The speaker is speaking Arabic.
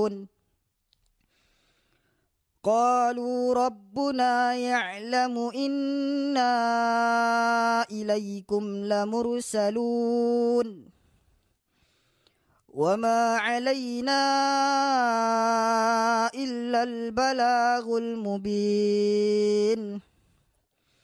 يعلمون قالوا ربنا يعلم إنا إليكم لمرسلون وما علينا إلا البلاغ المبين